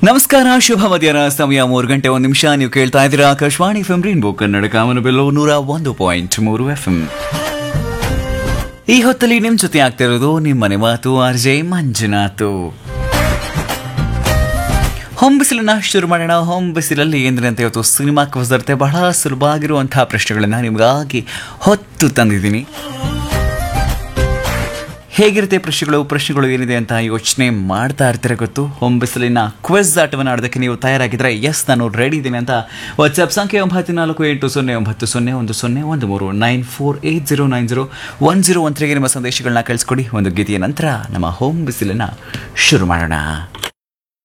ನಮಸ್ಕಾರ, ಶುಭ ಮಧ್ಯಾಹ್ನ. ಸಮಯ 3:01 ನೀವು ಕೇಳ್ತಾ ಇದ್ದೀರಾ ಆಕಾಶವಾಣಿ ಎಫ್ಎಂ ರೈನ್ಬೋ ಕನ್ನಡ ಕಾಮನಬಿಲ್ಲು 101.3 FM. ಈ ಹೊತ್ತಲ್ಲಿ ನಿಮ್ ಜೊತೆ ಆಗ್ತಿರೋದು ನಿಮ್ಮನೆ ಮಾತು RJ ಮಂಜುನಾಥ್. ಹೊಂಬಿಸಿಲನ್ನ ಶುರು ಮಾಡೋಣ. ಹೊಂಬಿಸಿಲಲ್ಲಿ ಎಂದಿನಂತೆ ಇವತ್ತು ಸಿನಿಮಾ ಕ್ವಿಜ್ ಇರುತ್ತೆ. ಬಹಳ ಸುಲಭ ಆಗಿರುವಂತಹ ಪ್ರಶ್ನೆಗಳನ್ನ ನಿಮಗಾಗಿ ಹೊತ್ತು ತಂದಿದ್ದೀನಿ. ಹೇಗಿರುತ್ತೆ ಪ್ರಶ್ನೆಗಳು ಏನಿದೆ ಅಂತ ಯೋಚನೆ ಮಾಡ್ತಾ ಇರ್ತೀರ ಗೊತ್ತು. ಹೊಂಬಿಸಿಲಿನ ಕ್ವಿಜ್ ಆಟವನ್ನು ಆಡೋದಕ್ಕೆ ನೀವು ತಯಾರಾಗಿದ್ದರೆ ಎಸ್ ನಾನು ರೆಡಿ ಇದ್ದೀನಿ ಅಂತ ವಾಟ್ಸ್ಆ್ಯಪ್ ಸಂಖ್ಯೆ 94809010 ನಿಮ್ಮ ಸಂದೇಶಗಳನ್ನ ಕಳಿಸ್ಕೊಡಿ. ಒಂದು ಗೀತೆಯ ನಂತರ ನಮ್ಮ ಹೊಂಬಿಸಿಲನ್ನ ಶುರು ಮಾಡೋಣ.